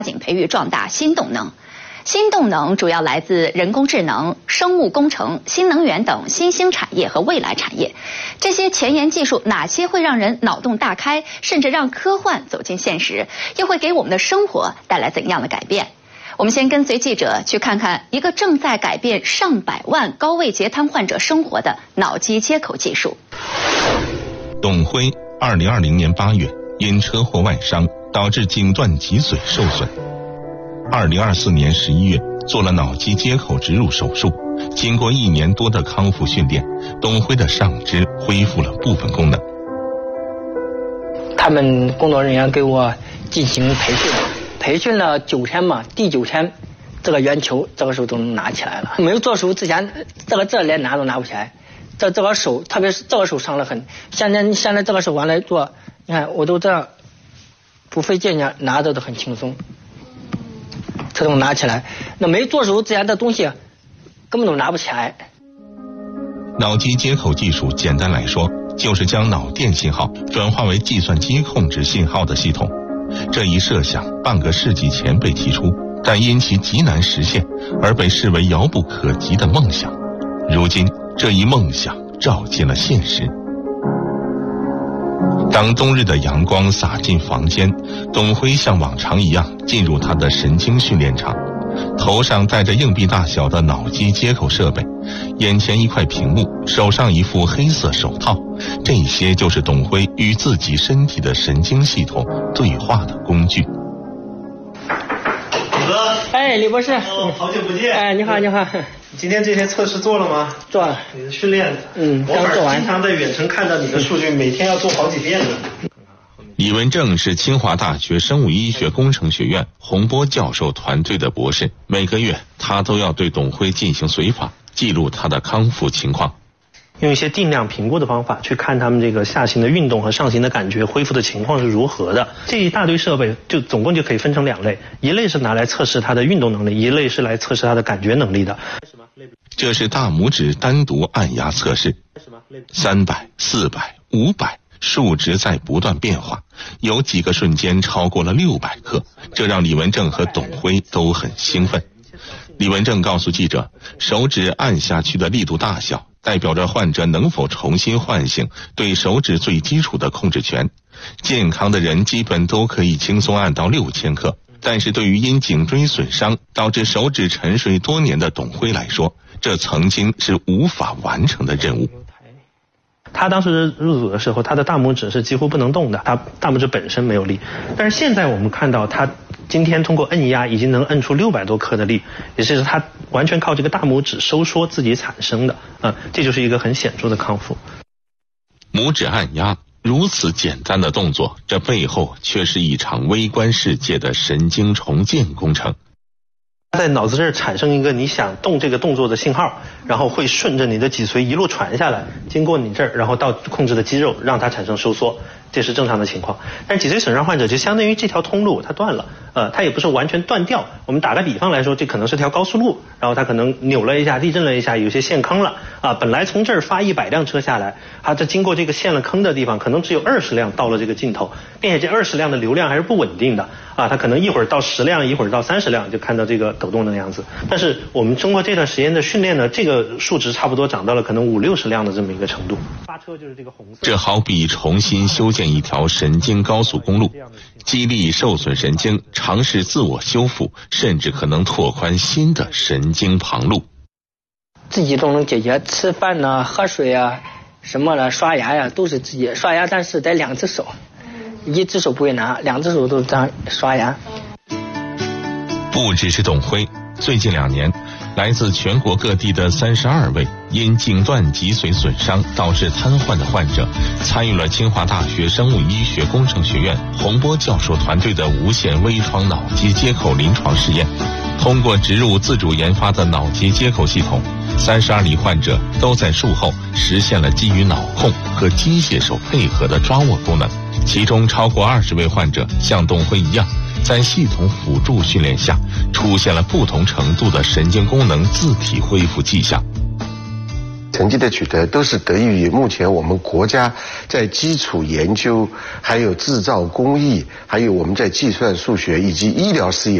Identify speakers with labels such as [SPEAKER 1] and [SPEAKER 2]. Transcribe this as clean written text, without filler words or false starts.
[SPEAKER 1] 紧培育壮大新动能。新动能主要来自人工智能、生物工程、新能源等新兴产业和未来产业。这些前沿技术哪些会让人脑洞大开，甚至让科幻走进现实？又会给我们的生活带来怎样的改变？我们先跟随记者去看看一个正在改变上百万高位截瘫患者生活的脑机接口技术。
[SPEAKER 2] 董辉2020年8月因车祸外伤导致颈段脊髓受损，2024年11月做了脑机接口植入手术，经过1年多的康复训练，董辉的上肢恢复了部分功能。
[SPEAKER 3] 他们工作人员给我进行培训了9天嘛，第9天这个圆球这个时候都能拿起来了。没有做手术之前，这连拿都拿不起来。这个手，特别是这个手伤得很。现在这个手往来做，你看我都这样不费劲拿着都很轻松，这种拿起来。那没做手术之前的东西根本都拿不起来。
[SPEAKER 2] 脑机接口技术简单来说，就是将脑电信号转化为计算机控制信号的系统。这一设想半个世纪前被提出，但因其极难实现而被视为遥不可及的梦想。如今这一梦想照进了现实。当冬日的阳光洒进房间，董辉像往常一样进入他的神经训练场，头上戴着硬币大小的脑机接口设备，眼前一块屏幕，手上一副黑色手套，这些就是董辉与自己身体的神经系统对话的工具。
[SPEAKER 4] 李哥，
[SPEAKER 3] 哎，李博士，
[SPEAKER 4] 好久不见。
[SPEAKER 3] 哎，你好，你好。
[SPEAKER 4] 今天这些测试做了吗？
[SPEAKER 3] 做了。
[SPEAKER 4] 你的训练，
[SPEAKER 3] 刚做完。
[SPEAKER 4] 经常在远程看到你的数据，每天要做好几遍的。
[SPEAKER 2] 李文正是清华大学生物医学工程学院洪波教授团队的博士，每个月他都要对董辉进行随访，记录他的康复情况。
[SPEAKER 5] 用一些定量评估的方法去看他们这个下行的运动和上行的感觉恢复的情况是如何的。这一大堆设备总共就可以分成2类，一类是拿来测试他的运动能力，一类是来测试他的感觉能力的。
[SPEAKER 2] 这是大拇指单独按压测试，300、400、500，数值在不断变化，有几个瞬间超过了600克，这让李文正和董辉都很兴奋。李文正告诉记者，手指按下去的力度大小代表着患者能否重新唤醒对手指最基础的控制权。健康的人基本都可以轻松按到6000克，但是对于因颈椎损伤导致手指沉睡多年的董辉来说，这曾经是无法完成的任务。
[SPEAKER 5] 他当时入组的时候，他的大拇指是几乎不能动的，他大拇指本身没有力。但是现在我们看到他今天通过摁压已经能摁出600多克的力，也就是他完全靠这个大拇指收缩自己产生的，这就是一个很显著的康复。
[SPEAKER 2] 拇指按压如此简单的动作，这背后却是一场微观世界的神经重建工程。
[SPEAKER 5] 在脑子这儿产生一个你想动这个动作的信号，然后会顺着你的脊髓一路传下来，经过你这儿，然后到控制的肌肉，让它产生收缩，这是正常的情况。但是脊髓损伤患者就相当于这条通路它断了，它也不是完全断掉。我们打个比方来说，这可能是条高速路，然后它可能扭了一下，地震了一下，有些陷坑了本来从这儿发100辆车下来，它经过这个陷了坑的地方，可能只有20辆到了这个尽头，并且这20辆的流量还是不稳定的它可能一会儿到10辆，一会儿到30辆，就看到这个抖动的样子。但是我们通过这段时间的训练呢，这个数值差不多涨到了可能50、60辆的这么一个程度。发车就是这个红色。
[SPEAKER 2] 这好比重新修建一条神经高速公路，激励受损神经尝试自我修复，甚至可能拓宽新的神经旁路。
[SPEAKER 3] 自己都能解决，吃饭呢、喝水啊、什么的、刷牙呀，都是自己刷牙，但是得2只手。1只手不会拿，2只手都这样刷牙。
[SPEAKER 2] 不只是董辉，最近2年，来自全国各地的32位因颈段脊髓损伤导致瘫痪的患者，参与了清华大学生物医学工程学院洪波教授团队的无线微创脑机接口临床试验。通过植入自主研发的脑机接口系统，32例患者都在术后实现了基于脑控和机械手配合的抓握功能。其中超过20位患者像董辉一样，在系统辅助训练下，出现了不同程度的神经功能自体恢复迹象。
[SPEAKER 6] 成绩的取得都是得益于目前我们国家在基础研究、还有制造工艺、还有我们在计算数学以及医疗事业